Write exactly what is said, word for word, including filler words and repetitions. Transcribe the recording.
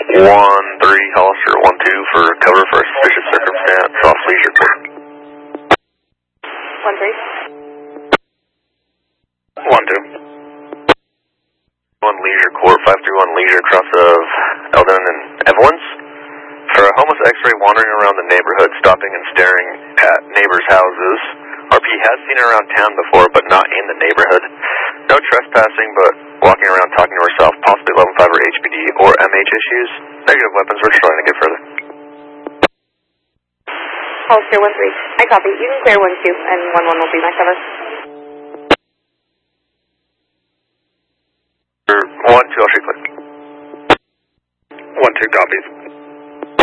one three, Hollister, one two for cover for a suspicious circumstance off Leisure Court. one three. one two. one Leisure Court, five three one Leisure, cross of Eldon and Evelyn's. For a homeless X-ray wandering around the neighborhood, stopping and staring at neighbors' houses. R P has seen her around town before, but not in the neighborhood. No trespassing, but walking around talking to herself, possibly level five or H P D or M H issues. Negative weapons, we're trying to get further. Hollister, one three. I copy. You can clear one two, and one one will be my cover. one two, I'll shoot clear. one two copies.